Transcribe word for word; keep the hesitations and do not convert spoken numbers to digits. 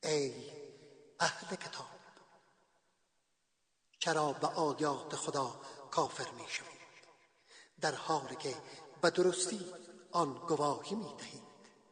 ای اهل کتاب، چرا به آیات خدا کافر می شوید در حالی که به درستی آن گواهی می دهید